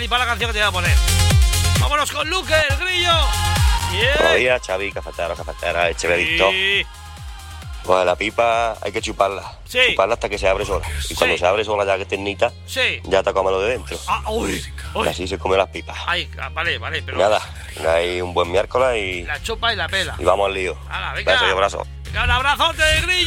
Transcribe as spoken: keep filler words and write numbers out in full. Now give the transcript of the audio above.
y para la canción que te voy a poner. Vámonos con Luque, el grillo. Yeah. Buenos días, Xavi, cafetero, cafetera, Echeverito. Sí. Pues la pipa hay que chuparla. Sí. Chuparla hasta que se abre sola. Y cuando Sí. se abre sola ya que es ternita, Sí. ya te come lo de dentro. Ah, uy, Y uy. así se come las pipas. Ay, ah, vale, vale, pero... Nada, hay un buen miércoles y, La chupa y la pela. y vamos al lío. Hala, venga. Besos y abrazos. Venga, un abrazote, grillo.